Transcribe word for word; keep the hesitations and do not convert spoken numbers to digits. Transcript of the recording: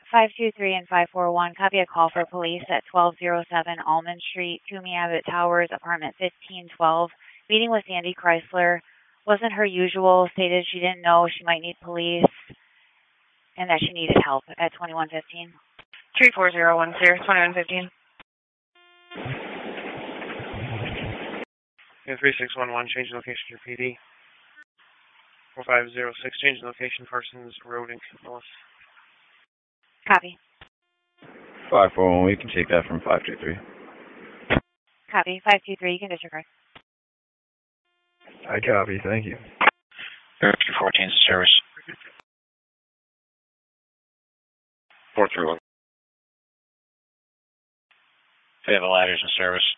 five two three and five four one, copy a call for police at twelve oh seven Almond Street, Toomey Abbott Towers, apartment fifteen twelve. Meeting with Sandy Chrysler. Wasn't her usual, stated she didn't know she might need police and that she needed help at twenty-one fifteen. three four zero one zero, twenty-one fifteen. Yeah, three six one one, change location to P D. four five zero six, change location, Parsons Road in Camillus. Copy. five four one, we can take that from five two three. Copy. five two three, you can disregard. I copy, thank you. Three fourteen service. Four three one. They have the ladders in service.